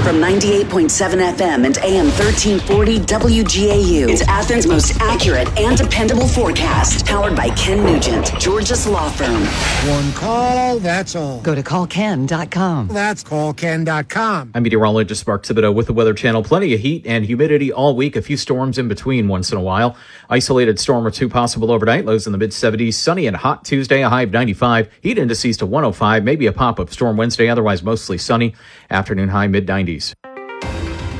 From 98.7 FM and AM 1340 WGAU, it's Athens' most accurate and dependable forecast. Powered by Ken Nugent, Georgia's law firm. One call, that's all. Go to callken.com. That's callken.com. I'm meteorologist Mark Thibodeau with the Weather Channel. Plenty of heat and humidity all week. A few storms in between once in a while. Isolated storm or two possible overnight. Lows in the mid-70s. Sunny and hot Tuesday, a high of 95. Heat indices to 105. Maybe a pop-up storm Wednesday. Otherwise mostly sunny. Afternoon high mid-90s.